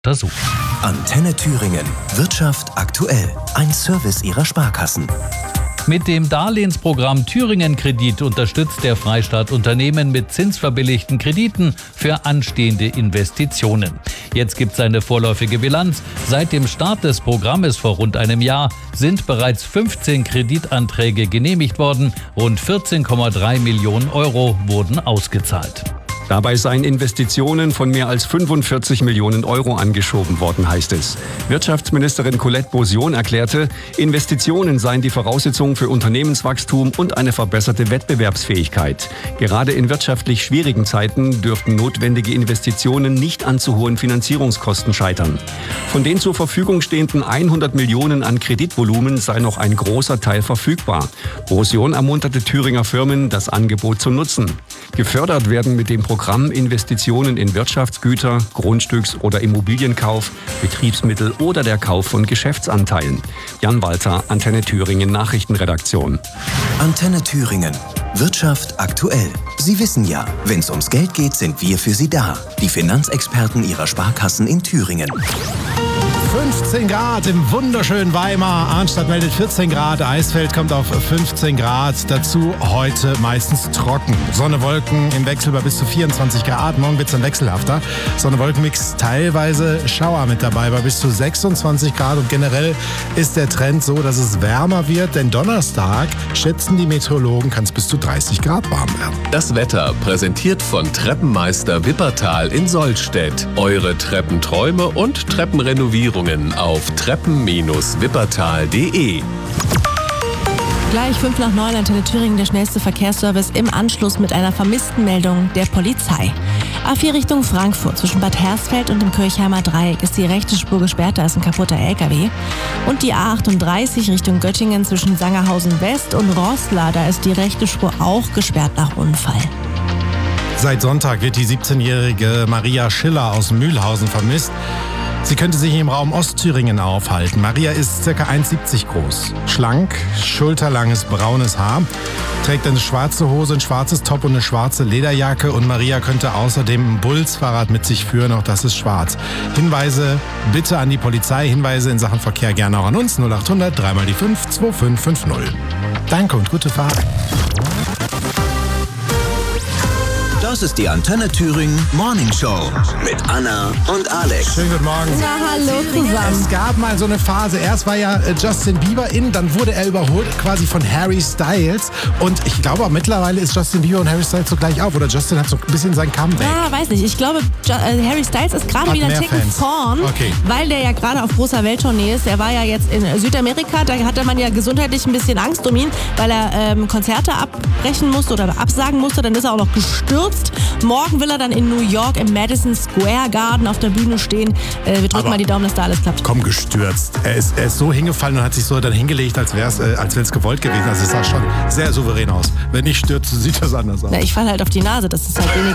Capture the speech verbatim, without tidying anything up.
untersucht. Antenne Thüringen. Wirtschaft aktuell. Ein Service Ihrer Sparkassen. Mit dem Darlehensprogramm Thüringen Kredit unterstützt der Freistaat Unternehmen mit zinsverbilligten Krediten für anstehende Investitionen. Jetzt gibt es eine vorläufige Bilanz. Seit dem Start des Programmes vor rund einem Jahr sind bereits fünfzehn Kreditanträge genehmigt worden. Rund vierzehn Komma drei Millionen Euro wurden ausgezahlt. Dabei seien Investitionen von mehr als fünfundvierzig Millionen Euro angeschoben worden, heißt es. Wirtschaftsministerin Colette Beausion erklärte, Investitionen seien die Voraussetzung für Unternehmenswachstum und eine verbesserte Wettbewerbsfähigkeit. Gerade in wirtschaftlich schwierigen Zeiten dürften notwendige Investitionen nicht an zu hohen Finanzierungskosten scheitern. Von den zur Verfügung stehenden hundert Millionen an Kreditvolumen sei noch ein großer Teil verfügbar. Beausion ermunterte Thüringer Firmen, das Angebot zu nutzen. Gefördert werden mit dem Programm Investitionen in Wirtschaftsgüter, Grundstücks- oder Immobilienkauf, Betriebsmittel oder der Kauf von Geschäftsanteilen. Jan Walter, Antenne Thüringen Nachrichtenredaktion. Antenne Thüringen. Wirtschaft aktuell. Sie wissen ja, wenn es ums Geld geht, sind wir für Sie da. Die Finanzexperten Ihrer Sparkassen in Thüringen. fünfzehn Grad im wunderschönen Weimar. Arnstadt meldet vierzehn Grad. Eisfeld kommt auf fünfzehn Grad. Dazu heute meistens trocken. Sonne, Wolken im Wechsel bei bis zu vierundzwanzig Grad. Morgen wird es dann wechselhafter. Sonne-Wolken-Mix, teilweise Schauer mit dabei bei bis zu sechsundzwanzig Grad. Und generell ist der Trend so, dass es wärmer wird. Denn Donnerstag, schätzen die Meteorologen, kann es bis zu dreißig Grad warm werden. Das Wetter präsentiert von Treppenmeister Wippertal in Sollstedt. Eure Treppenträume und Treppenrenovierung auf treppen Bindestrich wippertal punkt de. Gleich fünf nach neun, Antenne Thüringen, der schnellste Verkehrsservice im Anschluss mit einer Vermisstenmeldung der Polizei. A vier Richtung Frankfurt zwischen Bad Hersfeld und dem Kirchheimer Dreieck ist die rechte Spur gesperrt, da ist ein kaputter L K W. Und die A achtunddreißig Richtung Göttingen zwischen Sangerhausen West und Roßla, da ist die rechte Spur auch gesperrt nach Unfall. Seit Sonntag wird die siebzehnjährige Maria Schiller aus Mühlhausen vermisst. Sie könnte sich im Raum Ostthüringen aufhalten. Maria ist ca. eins Komma siebzig groß. Schlank, schulterlanges braunes Haar, trägt eine schwarze Hose, ein schwarzes Top und eine schwarze Lederjacke. Und Maria könnte außerdem ein Bulls-Fahrrad mit sich führen, auch das ist schwarz. Hinweise bitte an die Polizei, Hinweise in Sachen Verkehr gerne auch an uns. null achthundert, dreimal die fünf, zwei fünf fünf null. Danke und gute Fahrt. Das ist die Antenne Thüringen Morning Show mit Anna und Alex. Schönen guten Morgen. Na, hallo zusammen. Es gab mal so eine Phase, erst war ja Justin Bieber in, dann wurde er überholt quasi von Harry Styles. Und ich glaube, mittlerweile ist Justin Bieber und Harry Styles so gleich auf. Oder Justin hat so ein bisschen sein Comeback. Ja, weiß nicht. Ich glaube, Harry Styles ist gerade wieder ein Ticken Fans. vorn, Okay. weil der ja gerade auf großer Welttournee ist. Er war ja jetzt in Südamerika, da hatte man ja gesundheitlich ein bisschen Angst um ihn, weil er ähm, Konzerte abbrechen musste oder absagen musste. Dann ist er auch noch gestürzt. Morgen will er dann in New York im Madison Square Garden auf der Bühne stehen. Äh, wir drücken Aber mal die Daumen, dass da alles klappt. Komm, gestürzt. Er ist, er ist so hingefallen und hat sich so dann hingelegt, als wäre es äh, als wenn es gewollt gewesen. Also es sah schon sehr souverän aus. Wenn ich stürze, sieht das anders aus. Na, ich falle halt auf die Nase, das ist halt wenig.